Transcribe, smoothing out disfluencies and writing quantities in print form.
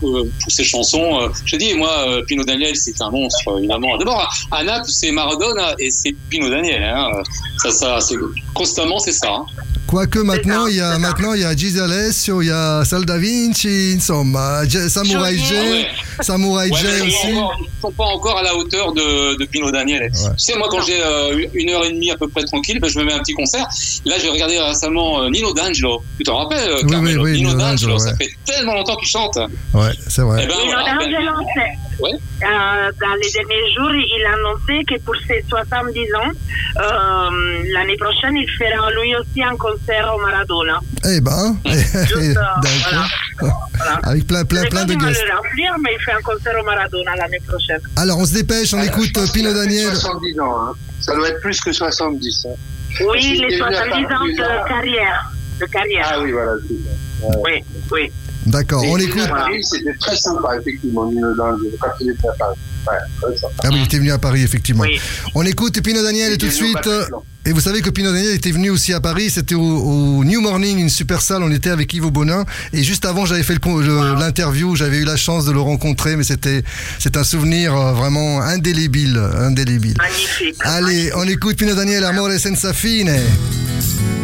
pour ses chansons. Je dis, moi, Pino Daniel, c'est un monstre, évidemment. D'abord, à Naples, c'est Maradona et c'est Pino Daniel. Hein. Ça, c'est constamment, c'est ça. Hein. Quoique maintenant il y a Gigi Alessio, il y a Sal Da Vinci, insomma, Samurai J, Samurai J aussi. Ils ne sont pas encore à la hauteur de Pino Daniel. Ouais. Tu sais, moi, quand j'ai 1h30 à peu près tranquille, je me mets un petit concert. Là, j'ai regardé récemment Nino D'Angelo. Tu t'en rappelles, Carmelo? Oui, Nino D'Angelo, ça fait tellement longtemps qu'il chante. Ouais, c'est vrai. Nino D'Angelo, dans les derniers jours, il a annoncé que pour ses 70 ans, l'année prochaine, il fera lui aussi un concert au Maradona. Eh ben, d'accord. Voilà. Avec plein de guests. Il va le remplir, mais il fait un concert au Maradona l'année prochaine. Alors, on se dépêche, on écoute Pino Daniel. 70 ans, hein. Ça doit être plus que 70. Hein. Oui, les 70 ans de carrière. Ah oui, voilà. Oui. D'accord, on l'écoute. Paris, c'était très sympa, effectivement, quand il était à Paris. Ouais, très sympa. Ah oui, il était venu à Paris, effectivement. Oui. On écoute Pino Daniel et tout de suite. Et vous savez que Pino Daniel était venu aussi à Paris, c'était au New Morning, une super salle, on était avec Yves Bonin. Et juste avant, j'avais fait l'interview, j'avais eu la chance de le rencontrer, mais c'est un souvenir vraiment indélébile. Magnifique. Allez, on écoute Pino Daniel, Amore senza fine.